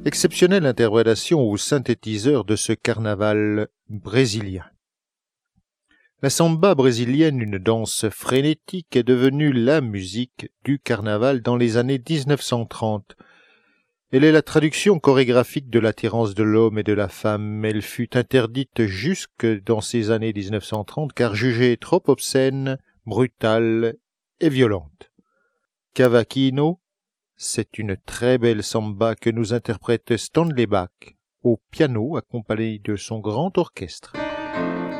Exceptionnelle interprétation au synthétiseur de ce carnaval brésilien. La samba brésilienne, une danse frénétique, est devenue la musique du carnaval dans les années 1930. Elle est la traduction chorégraphique de l'attirance de l'homme et de la femme. Elle fut interdite jusque dans ces années 1930 car jugée trop obscène, brutale et violente. Cavaquinho, c'est une très belle samba que nous interprète Stanley Bach au piano accompagné de son grand orchestre.